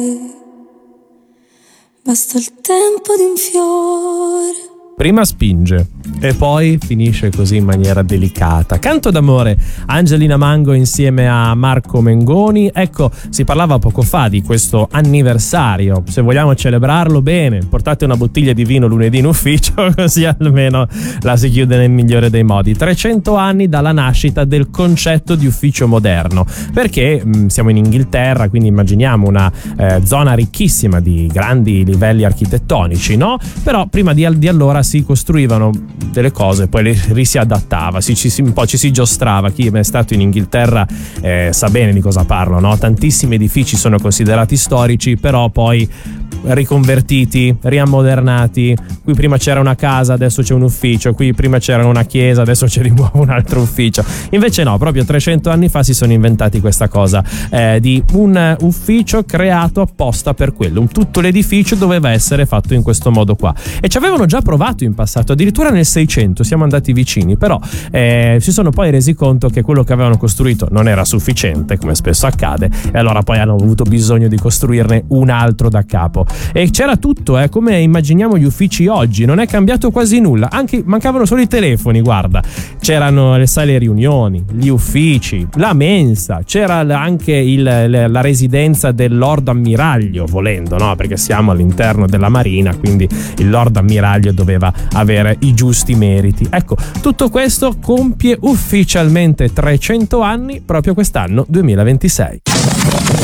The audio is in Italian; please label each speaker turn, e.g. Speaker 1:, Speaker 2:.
Speaker 1: Basta il tempo di un fiore.
Speaker 2: Prima spinge e poi finisce così in maniera delicata. Canto d'amore, Angelina Mango insieme a Marco Mengoni. Ecco, si parlava poco fa di questo anniversario. Se vogliamo celebrarlo bene, portate una bottiglia di vino lunedì in ufficio, così almeno la si chiude nel migliore dei modi. 300 anni dalla nascita del concetto di ufficio moderno, perché siamo in Inghilterra, quindi immaginiamo una zona ricchissima di grandi livelli architettonici, no? Però prima di allora si costruivano delle cose, poi le si adattava, un po' ci si giostrava. Chi è stato in Inghilterra sa bene di cosa parlo, no? Tantissimi edifici sono considerati storici, però poi riconvertiti, riammodernati. Qui prima c'era una casa, adesso c'è un ufficio, qui prima c'era una chiesa, adesso c'è di nuovo un altro ufficio. Invece no, proprio 300 anni fa si sono inventati questa cosa di un ufficio creato apposta per quello. Tutto l'edificio doveva essere fatto in questo modo qua, e ci avevano già provato in passato, addirittura nel 600 siamo andati vicini, però si sono poi resi conto che quello che avevano costruito non era sufficiente, come spesso accade, e allora poi hanno avuto bisogno di costruirne un altro da capo. E c'era tutto, come immaginiamo gli uffici oggi, non è cambiato quasi nulla, anche mancavano solo i telefoni, guarda, c'erano le sale riunioni, gli uffici, la mensa, c'era anche la residenza del Lord Ammiraglio, volendo, no? Perché siamo all'interno della Marina, quindi il Lord Ammiraglio doveva avere i giusti meriti. Ecco, tutto questo compie ufficialmente 300 anni proprio quest'anno 2026.